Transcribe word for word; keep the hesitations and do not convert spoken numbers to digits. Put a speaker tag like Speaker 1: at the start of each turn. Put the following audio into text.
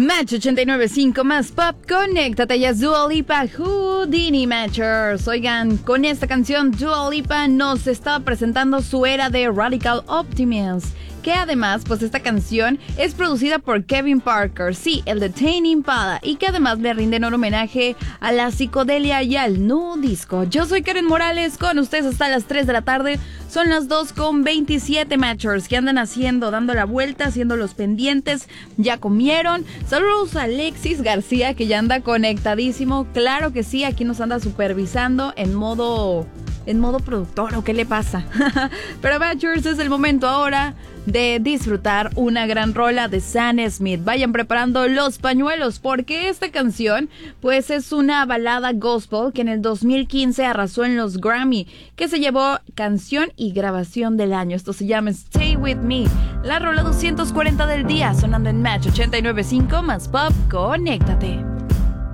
Speaker 1: Match ochenta y nueve punto cinco más pop, conéctate, ya es Dua Lipa, Houdini Matchers. Oigan, con esta canción Dua Lipa nos estaba presentando su era de Radical Optimist, que además, pues esta canción es producida por Kevin Parker, sí, el de Tame Impala, y que además le rinden un homenaje a la psicodelia y al nu disco. Yo soy Karen Morales, con ustedes hasta las tres de la tarde. Son las dos con veintisiete Matchers. ¿Qué andan haciendo? Dando la vuelta, haciendo los pendientes. ¿Ya comieron? Saludos a Alexis García, que ya anda conectadísimo. Claro que sí, aquí nos anda supervisando en modo... en modo productor, ¿o qué le pasa? Pero Matchers, es el momento ahora de disfrutar una gran rola de Sam Smith. Vayan preparando los pañuelos, porque esta canción pues es una balada gospel que en el dos mil quince arrasó en los Grammy, que se llevó canción y grabación del año. Esto se llama Stay With Me, la rola doscientos cuarenta del día, sonando en Match ochenta y nueve punto cinco más pop, conéctate.